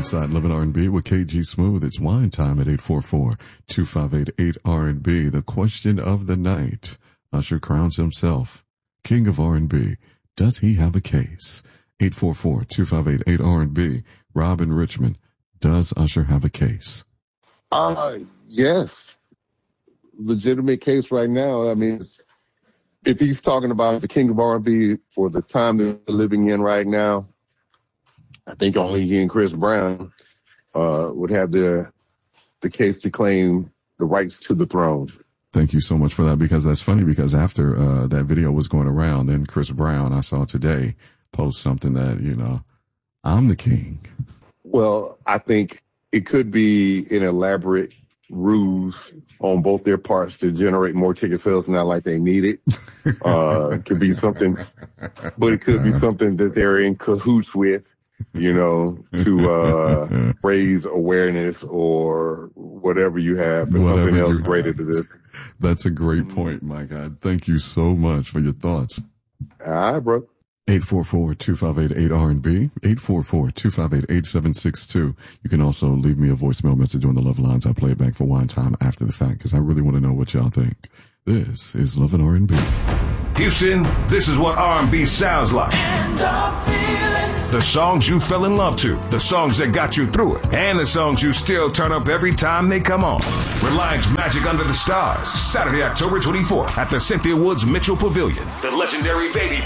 inside Living R&B with KG Smooth. It's wine time at 844-258-8R&B. The question of the night. Usher crowns himself King of R&B. Does he have a case? 844-258-8R&B. Rob in Richmond. Does Usher have a case? Yes. Legitimate case right now. I mean, if he's talking about the King of R&B for the time that we're living in right now, I think only he and Chris Brown would have the case to claim the rights to the throne. Thank you so much for that, because that's funny, because after that video was going around, then Chris Brown, I saw today, post something that, I'm the king. Well, I think it could be an elaborate ruse on both their parts to generate more ticket sales, not like they need it. It could be something, but it could be something that they're in cahoots with, to raise awareness or whatever you have, but something else greater to this. That's a great point, my God. Thank you so much for your thoughts. All right, bro. 844-258-8R&B, 844-258-8762. You can also leave me a voicemail message on the Love Lines. I'll play it back for wine time after the fact, because I really want to know what y'all think. This is Love and R&B. Houston, this is what R&B sounds like. The songs you fell in love to, the songs that got you through it, and the songs you still turn up every time they come on. Reliance Magic Under the Stars, Saturday, October 24th at the Cynthia Woods Mitchell Pavilion. The legendary Baby